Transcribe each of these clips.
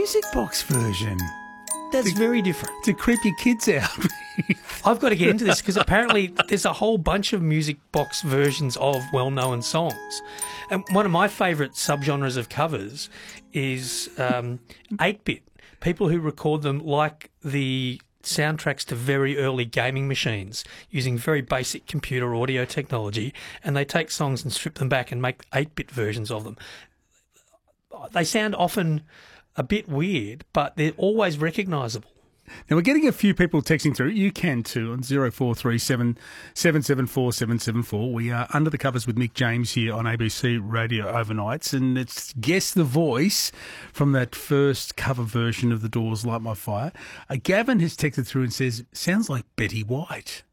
music box version. That's very different. To creep your kids out. I've got to get into this because apparently there's a whole bunch of music box versions of well-known songs. And one of my favourite subgenres of covers is 8-bit. People who record them like the soundtracks to very early gaming machines using very basic computer audio technology, and they take songs and strip them back and make 8-bit versions of them. They sound often a bit weird, but they're always recognisable. Now, we're getting a few people texting through. You can too on 0437 774 774. We are Under the Covers with Mick James here on ABC Radio Overnights, and it's Guess the Voice from that first cover version of The Doors' Light My Fire. Gavin has texted through and says, sounds like Betty White.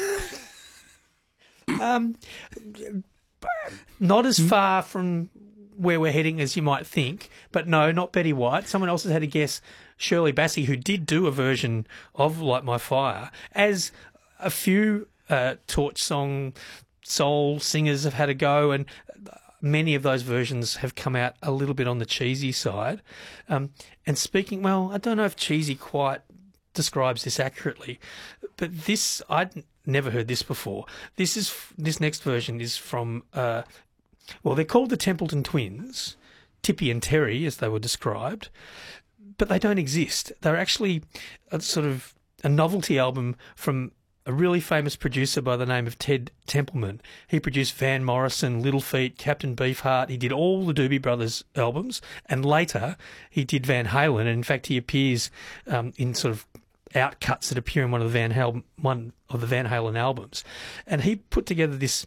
Not as far from where we're heading as you might think, but no, not Betty White. Someone else has had a guess, Shirley Bassey, who did do a version of Light My Fire, as a few torch song soul singers have had a go, and many of those versions have come out a little bit on the cheesy side. And speaking, well, I don't know if cheesy quite describes this accurately, but this, I'd never heard this before. This next version is from well, they're called the Templeton Twins, Tippy and Terry, as they were described, but they don't exist. They're actually a sort of a novelty album from a really famous producer by the name of Ted Templeman. He produced Van Morrison, Little Feat, Captain Beefheart. He did all the Doobie Brothers albums, and later he did Van Halen. And in fact, he appears in sort of outcuts that appear in one of the Van Halen albums. And he put together this,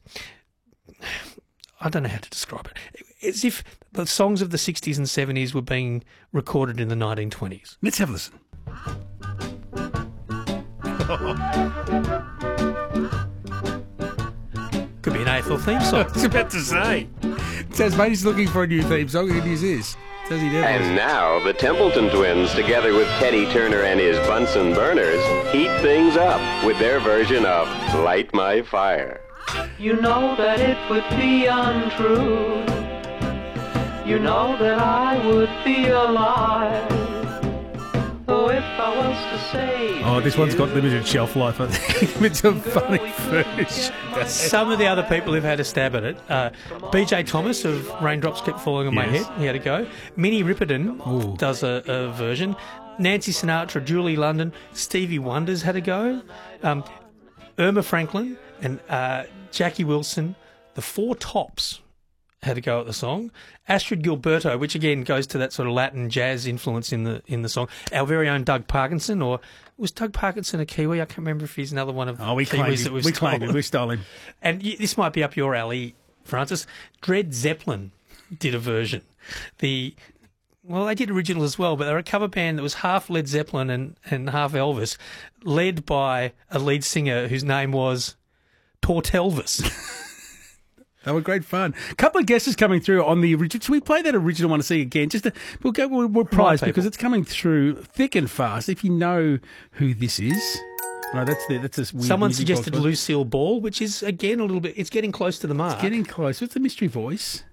I don't know how to describe it. It's as if the songs of the 60s and 70s were being recorded in the 1920s. Let's have a listen. Could be an AFL theme song. I was about to say. Tasmania's looking for a new theme song. Good news is. And now the Templeton Twins, together with Teddy Turner and his Bunsen burners, heat things up with their version of Light My Fire. You know that it would be untrue. You know that I would be alive. Oh, if I was to say. Oh, this one's got limited shelf life, I think. It's a funny version. Some of the other people who've had a stab at it, BJ Thomas of Raindrops Keep Falling on My Head, he had a go. Minnie Riperton does a version. Nancy Sinatra, Julie London, Stevie Wonder's had a go. Irma Franklin and Jackie Wilson, the Four Tops had a go at the song. Astrid Gilberto, which again goes to that sort of Latin jazz influence in the song. Our very own Doug Parkinson, or was Doug Parkinson a Kiwi? I can't remember if he's another one of we Kiwis that we've claimed it. We stole him. And this might be up your alley, Francis. Dred Zeppelin did a version. Well, they did original as well, but they were a cover band that was half Led Zeppelin and half Elvis, led by a lead singer whose name was Tortelvis. They were great fun. A couple of guesses coming through on the original. Should we play that original one to see again? We'll prize because it's coming through thick and fast. If you know who this is. No, that's a weird. Someone suggested Lucille Ball, which is, again, a little bit, it's getting close to the mark. It's getting close. What's the mystery voice?